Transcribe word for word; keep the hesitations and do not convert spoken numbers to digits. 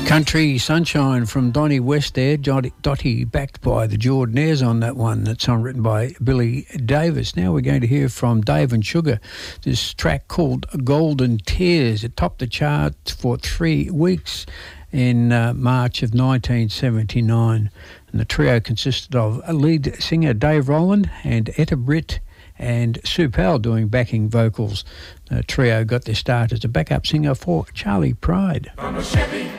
Country Sunshine from Donnie West there. Dottie, Dottie backed by the Jordanaires on that one. That song written by Billy Davis. Now we're going to hear from Dave and Sugar. This track called Golden Tears. It topped the charts for three weeks in uh, March of nineteen seventy-nine. And the trio consisted of a lead singer Dave Rowland and Etta Britt and Sue Powell doing backing vocals. The trio got their start as a backup singer for Charlie Pride.